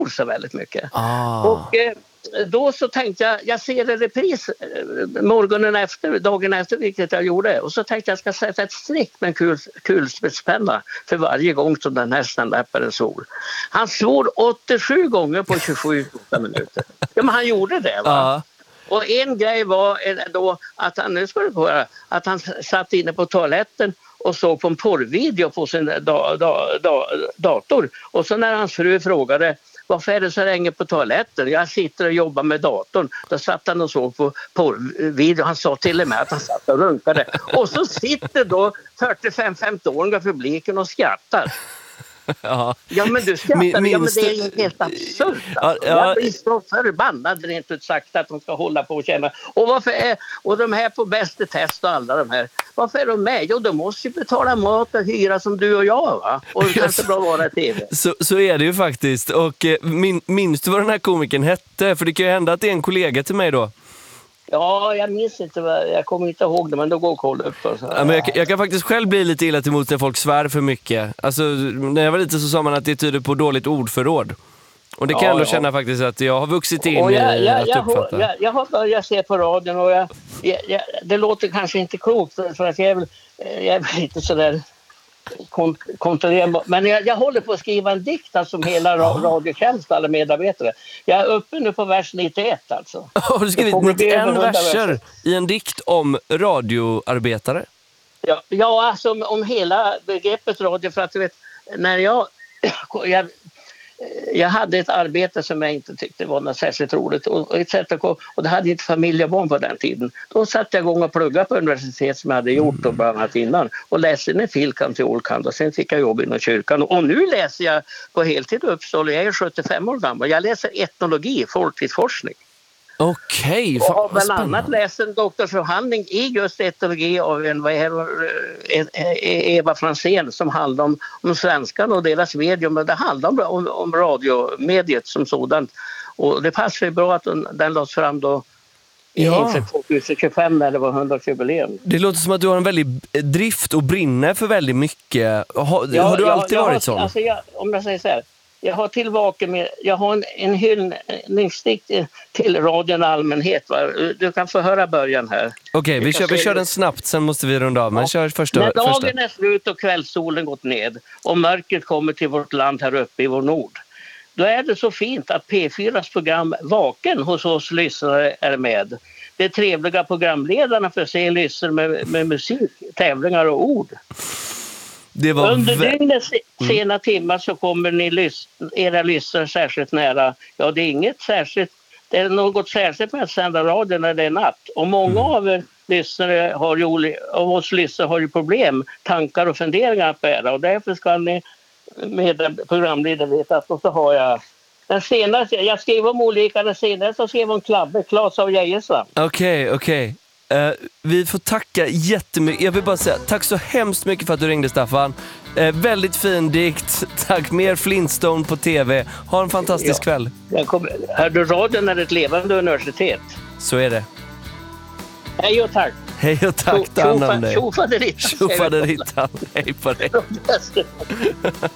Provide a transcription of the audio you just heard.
så väldigt mycket. Och då så tänkte jag ser en repris dagen efter vilket jag gjorde. Och så tänkte jag ska sätta ett streck med en kulspetspenna för varje gång som den här stand-uparen svor. Han svor 87 gånger på 27 minuter. Ja, men han gjorde det, va? Och en grej var då att han satt inne på toaletten och såg på en porrvideo på sin dator. Och så när hans fru frågade varför är det så länge på toaletten? Jag sitter och jobbar med datorn. Då satt han och såg på porrvideo. Han sa till och med att han satt och runkade. Och så sitter då 45-50-åriga publiken och skrattar. Ja, men du skrattar. Ja, men det är ju helt absurt. Alltså. Jag blir så förbannad rent ut sagt att de ska hålla på och känna. Och de här på Bästa test och alla de här. Varför är de med? Jo, de måste ju betala mat och hyra som du och jag, va? Och det kanske bra vara tv. Så är det ju faktiskt. Och minns du vad den här komikern hette? För det kan ju hända att det är en kollega till mig då. Ja, jag minns inte, jag kommer inte ihåg det, men då går och kolla upp det. Ja, men jag kan faktiskt själv bli lite illa till mots när folk svär för mycket. Alltså, när jag var lite så sa man att det tyder på dåligt ordförråd. Och det kan jag ändå känna faktiskt att jag har vuxit in i att uppfatta. Jag har börjat se på radion och det låter kanske inte klokt för att jag är lite sådär kontrollerbar. Men jag håller på att skriva en dikt som hela radiotjänst, alla medarbetare. Jag är uppe nu på vers 91 alltså. Har du skrivit 91 verser i en dikt om radioarbetare? Ja, alltså om hela begreppet radio, för att du vet, när jag hade ett arbete som jag inte tyckte var något särskilt roligt och det hade inte familj och barn på den tiden. Då satte jag igång och pluggade på universitet som jag hade gjort och bland annat innan och läste en filkant till Ålkant och sen fick jag jobb inom kyrkan. Och nu läser jag på heltid i Uppsala, jag är 75 år gammal. Jag läser etnologi, folktidsforskning. Okej, och har bland annat läst en doktorsavhandling i just etologi av Eva Fransén som handlar om svenskan och deras medium. Det handlar om radiomediet som sådant. Och det passar ju bra att den lades fram då inför 2025 när det var 100-årsjubileum. Det låter som att du har en väldig drift och brinner för väldigt mycket. Har du alltid varit sån? Alltså om jag säger så här. Jag har en hyllningsdikt till radion allmänhet. Va? Du kan få höra början här. Okej, vi kör den snabbt, sen måste vi runda av. Men kör första. När dagen är slut och kvällssolen gått ned och mörkret kommer till vårt land här uppe i vår nord. Då är det så fint att P4s program Vaken hos oss lyssnare är med. Det trevliga programledarna för sig lyssnar med musik, tävlingar och ord. Under dygnets sena timmar så kommer era lyssnare särskilt nära. Ja, det är inget särskilt. Det är något särskilt med att sända radio när det är natt. Och många av oss lyssnare har ju problem, tankar och funderingar på era. Och därför ska ni med programledare veta att så har jag den senaste. Jag skrev om olika, den senaste så skrev om Klabbe, Klas av Geijerstam. Okej. Vi får tacka jättemycket. Jag vill bara säga tack så hemskt mycket för att du ringde, Staffan. Väldigt fin dikt. Tack, mer Flintstone på tv. Ha en fantastisk kväll. Hör du, radion är ett levande universitet. Så är det. Hej och tack. Hej och tack, ta hand om dig. Tjofaderittan. Hej på dig.